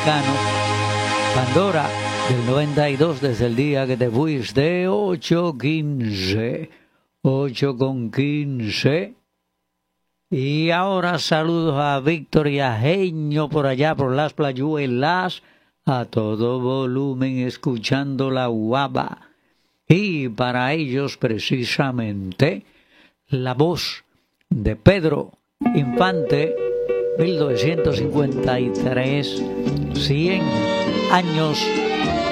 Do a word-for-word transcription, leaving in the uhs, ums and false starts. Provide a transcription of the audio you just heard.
mexicano. Pandora del noventa y dos, desde el día que te fuiste, ocho quince. ocho con quince. Y ahora saludos a Víctor y a Jeño por allá, por las playuelas, a todo volumen, escuchando la guava. Y para ellos precisamente la voz de Pedro Infante, mil novecientos cincuenta y tres, cien años